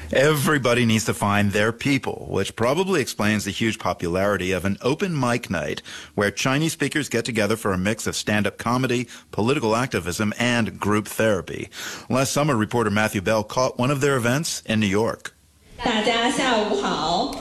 Everybody needs to find their people, which probably explains the huge popularity of an open mic night where Chinese speakers get together for a mix of stand-up comedy, political activism, and group therapy. Last summer, reporter Matthew Bell caught one of their events in New York. 大家下午好。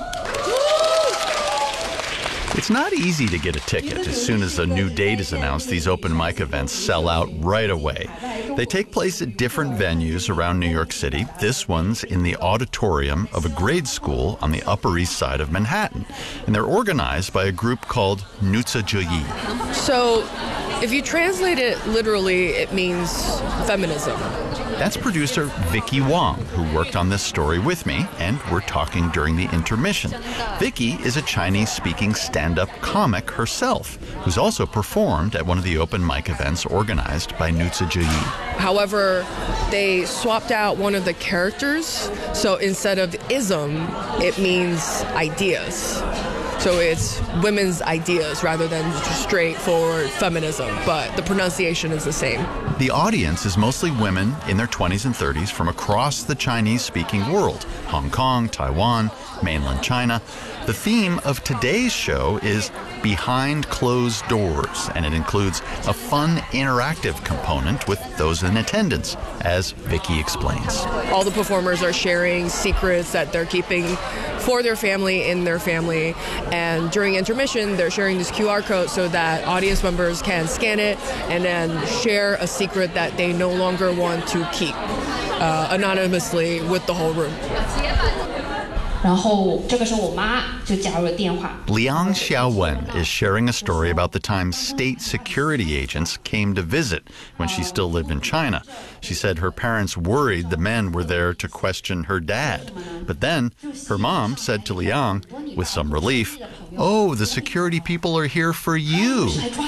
It's not easy to get a ticket. As soon as a new date is announced, these open mic events sell out right away. They take place at different venues around New York City. This one's in the auditorium of a grade school on the Upper East Side of Manhattan. And they're organized by a group called Nutsa Juyi. So, if you translate it literally, it means feminism. That's producer Vicky Wong, who worked on this story with me, and we're talking during the intermission. Vicky is a Chinese-speaking stand-up comic herself, who's also performed at one of the open mic events organized by Nutsa Juyi. However, they swapped out one of the characters, so instead of ism, it means ideas. So it's women's ideas rather than straightforward feminism, but the pronunciation is the same. The audience is mostly women in their 20s and 30s from across the Chinese-speaking world, Hong Kong, Taiwan, mainland China. The theme of today's show is Behind Closed Doors, and it includes a fun interactive component with those in attendance, as Vicky explains. All the performers are sharing secrets that they're keeping for their family, in their family, and during intermission, they're sharing this QR code so that audience members can scan it and then share a secret that they no longer want to keep anonymously with the whole room. 然后这个时候我妈就加入了电话。 Liang Xiaowen is sharing a story about the time state security agents came to visit when she still lived in China. She said her parents worried the men were there to question her dad. But then her mom said to Liang, with some relief, "Oh, the security people are here for you."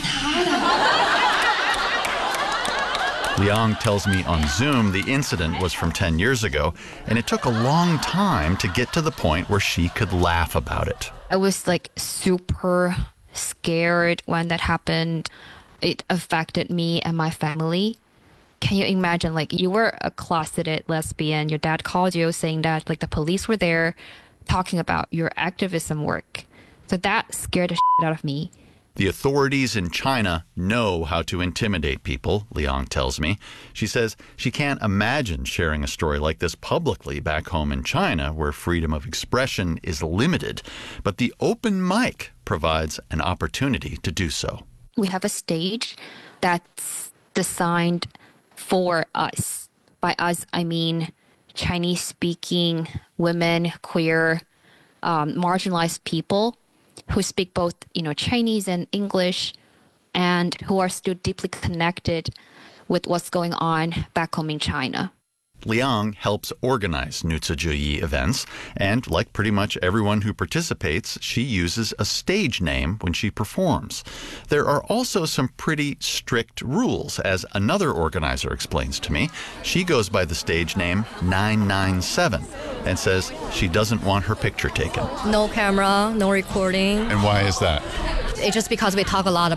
Liang tells me on Zoom the incident was from 10 years ago, and it took a long time to get to the point where she could laugh about it. I was like super scared when that happened. It affected me and my family. Can you imagine, like, you were a closeted lesbian, your dad called you saying that like the police were there talking about your activism work. So that scared the shit out of me. The authorities in China know how to intimidate people, Liang tells me. She says she can't imagine sharing a story like this publicly back home in China, where freedom of expression is limited. But the open mic provides an opportunity to do so. We have a stage that's designed for us. By us, I mean Chinese-speaking women, queer, marginalized people who speak both, Chinese and English, and who are still deeply connected with what's going on back home in China. Liang helps organize Nutsa Juyi events, and like pretty much everyone who participates, she uses a stage name when she performs. There are also some pretty strict rules, as another organizer explains to me. She goes by the stage name 997 and says she doesn't want her picture taken. No camera, no recording. And why is that? It's just because we talk a lot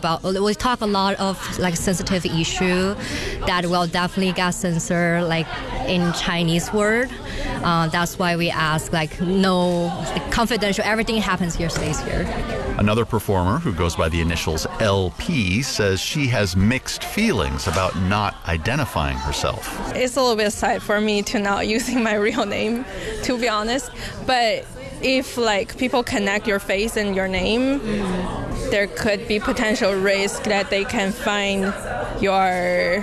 of like sensitive issue that will definitely get censored like in Chinese word. That's why we ask no confidential. Everything happens here stays here. Another performer who goes by the initials LP says she has mixed feelings about not identifying herself. It's a little bit sad for me to not using my real name, to be honest. But if people connect your face and your name, there could be potential risk that they can find your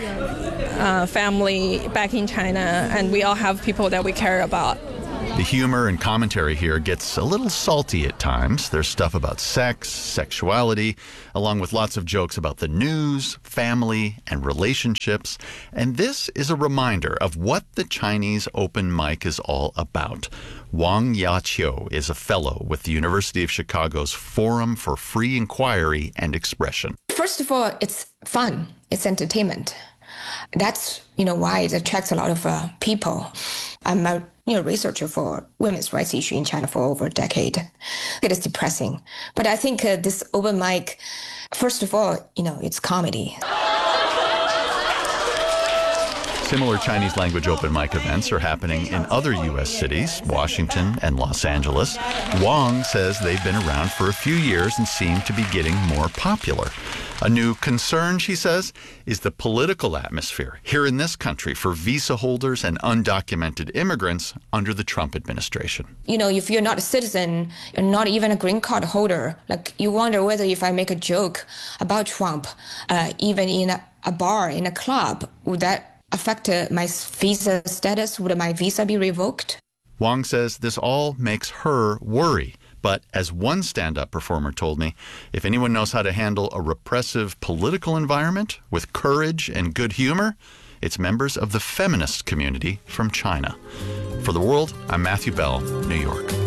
family back in China, and we all have people that we care about. The humor and commentary here gets a little salty at times. There's stuff about sex, sexuality, along with lots of jokes about the news, family, and relationships. And this is a reminder of what the Chinese open mic is all about. Wang Yaqiu is a fellow with the University of Chicago's Forum for Free Inquiry and Expression. First of all, it's fun. It's entertainment. That's, why it attracts a lot of people. I'm a researcher for women's rights issue in China for over a decade. It is depressing. But I think this open mic, first of all, it's comedy. Similar Chinese language open mic events are happening in other U.S. cities, Washington and Los Angeles. Wong says they've been around for a few years and seem to be getting more popular. A new concern, she says, is the political atmosphere here in this country for visa holders and undocumented immigrants under the Trump administration. You know, if you're not a citizen, you're not even a green card holder, like you wonder whether if I make a joke about Trump, even in a bar, in a club, would that affect my visa status? Would my visa be revoked? Wong says this all makes her worry. But as one stand-up performer told me, if anyone knows how to handle a repressive political environment with courage and good humor, it's members of the feminist community from China. For The World, I'm Matthew Bell, New York.